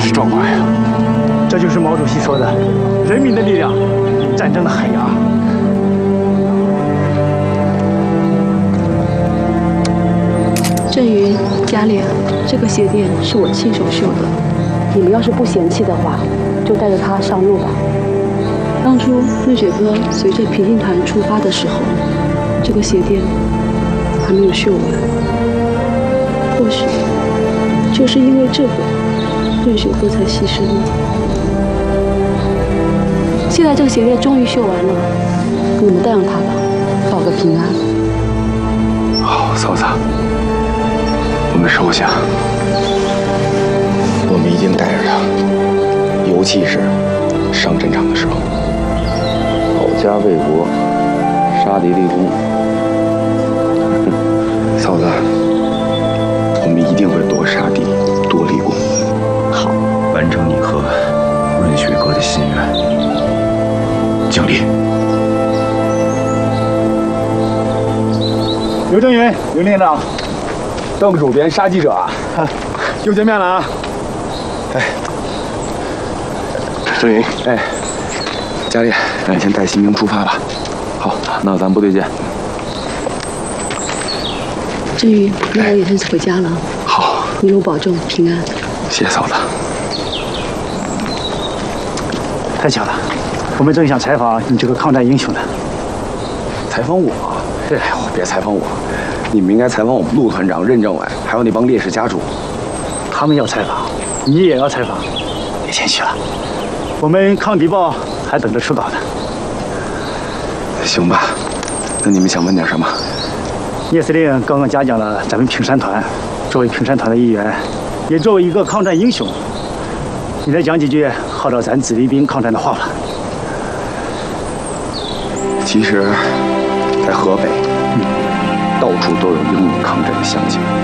是壮观呀！ 这就是毛主席说的“人民的力量，战争的海洋”。 郑云、佳烈，这个鞋垫是我亲手绣的。你们要是不嫌弃的话，就带着它上路吧。当初瑞雪哥随着平信团出发的时候，这个鞋垫还没有绣完。或许就是因为这个，瑞雪哥才牺牲了。现在这个鞋垫终于绣完了，你们带上它吧，保个平安。 好，嫂子，我们收下。我们一定带着它，尤其是上战场的时候。 保家卫国，杀敌立功。 嫂子，我们一定会多杀敌，多立功。 好， 完成你和润雪哥的心愿。敬礼。 刘正云，刘连长， 邓主编杀记者啊， 又见面了啊！ 郑云，哎，佳烈，你先带新兵出发吧。 好，那咱部队见。 郑云，那我也先回家了。 好， 一路保重平安。 谢谢嫂子。 太巧了，我们正想采访你这个抗战英雄呢。 采访我？哎呦，别采访我，你们应该采访我们陆团长、任政委，还有那帮烈士家属。 他们要采访，你也要采访，别谦虚了。我们抗敌报还等着出稿呢。 行吧，那你们想问点什么？ 聂司令刚刚嘉奖了咱们平山团，作为平山团的一员，也作为一个抗战英雄，你来讲几句号召咱子弟兵抗战的话吧。 其实，在河北，到处都有英勇抗战的乡亲。